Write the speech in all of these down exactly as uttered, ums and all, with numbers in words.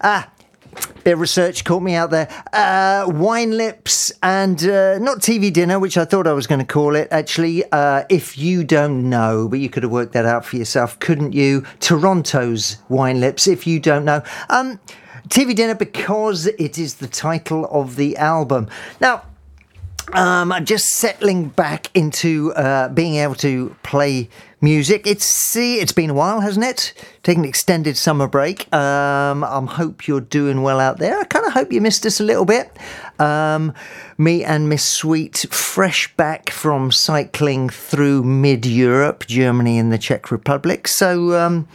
Ah, bit of research caught me out there. Uh, Wine Lips and uh, not T V Dinner, which I thought I was going to call it, actually. Uh, if you don't know, but you could have worked that out for yourself, couldn't you? Toronto's Wine Lips, if you don't know. Um, T V Dinner because it is the title of the album. Now, um, I'm just settling back into uh, being able to play music. It's see, it's been a while, hasn't it? Taking an extended summer break. Um, I hope you're doing well out there. I kind of hope you missed us a little bit. Um, me and Miss Sweet, fresh back from cycling through mid-Europe, Germany and the Czech Republic. So um,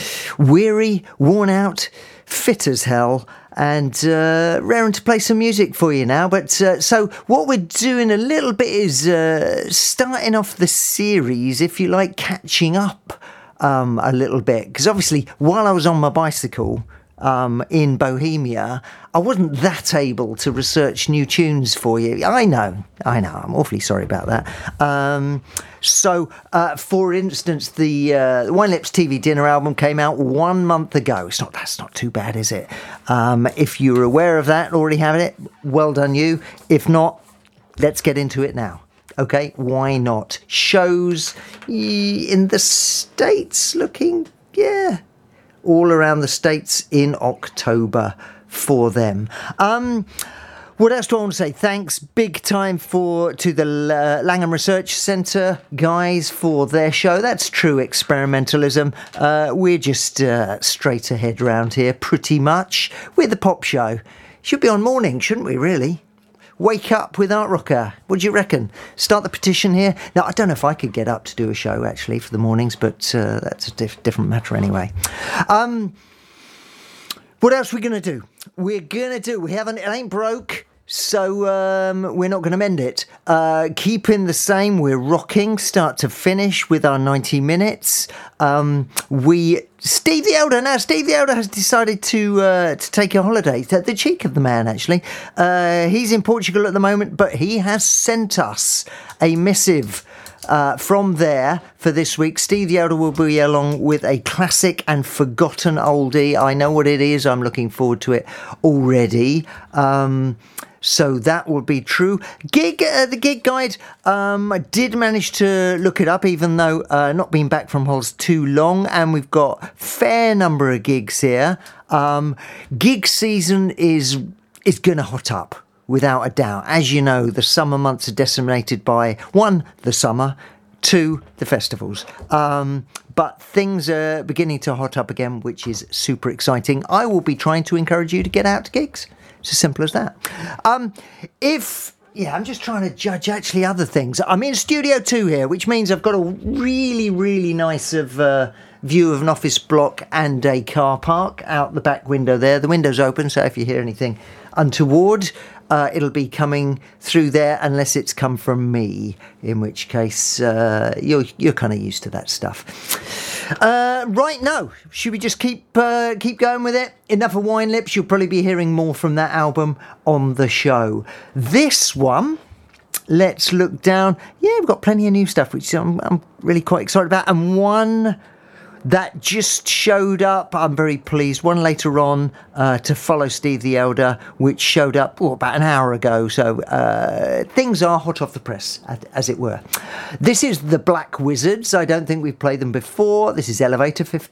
weary, worn out, fit as hell, and uh, raring to play some music for you now. But uh, so what we're doing a little bit is uh, starting off the series, if you like, catching up um, a little bit. Because obviously, while I was on my bicycle um, in Bohemia, I wasn't that able to research new tunes for you. I know, I know, I'm awfully sorry about that. Um, so, uh, for instance, the uh, Wine Lips T V Dinner album came out one month ago. It's not, that's not too bad, is it? Um, if you're aware of that, already have it, well done you. If not, let's get into it now. Okay, why not? Shows in the States looking, yeah, all around the States in October for them. Um, what else do I want to say? Thanks big time for to the uh, Langham Research Centre guys for their show. That's true experimentalism. Uh, we're just uh, straight ahead round here, pretty much. We're the pop show. Should be on morning, shouldn't we, really? Wake up with Art Rocker. What do you reckon? Start the petition here. Now, I don't know if I could get up to do a show, actually, for the mornings, but uh, that's a diff- different matter anyway. Um... What else are we going to do? We're going to do, we haven't, it ain't broke, so um, we're not going to mend it. Uh, keeping the same, we're rocking, start to finish with our ninety minutes. Um, we, Steve the Elder, now Steve the Elder has decided to uh, to take a holiday. The cheek of the man, actually. Uh, he's in Portugal at the moment, but he has sent us a missive Uh, from there for this week. Steve the Elder will be along with a classic and forgotten oldie. I know what it is. I'm looking forward to it already. Um, so that will be true. Gig, uh, the gig guide, um, I did manage to look it up, even though uh, not been back from Hols too long, and we've got fair number of gigs here. Um, gig season is is going to hot up. Without a doubt. As you know, the summer months are decimated by, one, the summer, two, the festivals. Um, but things are beginning to hot up again, which is super exciting. I will be trying to encourage you to get out to gigs. It's as simple as that. Um, if... Yeah, I'm just trying to judge actually other things. I'm in Studio two here, which means I've got a really, really nice of uh, view of an office block and a car park out the back window there. The window's open, so if you hear anything untoward, uh, it'll be coming through there unless it's come from me, in which case uh, you're, you're kind of used to that stuff. Uh, right, no. Should we just keep uh, keep going with it? Enough of Wine Lips. You'll probably be hearing more from that album on the show. This one, let's look down. Yeah, we've got plenty of new stuff, which I'm, I'm really quite excited about. And one that just showed up, I'm very pleased. One later on uh, to follow Steve the Elder, which showed up oh, about an hour ago. So uh, things are hot off the press, as it were. This is the Black Wizards. I don't think we've played them before. This is Elevator fifteen.